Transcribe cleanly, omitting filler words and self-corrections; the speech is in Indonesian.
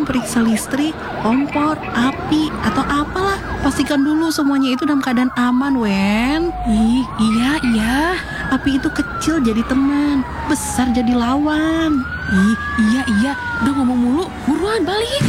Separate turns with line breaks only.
periksa listrik, kompor, api, atau apalah. Pastikan dulu semuanya itu dalam keadaan aman, Wen.
Ih, iya.
Api itu kecil jadi teman, besar jadi lawan.
Ih, iya. Udah ngomong mulu, buruan balik.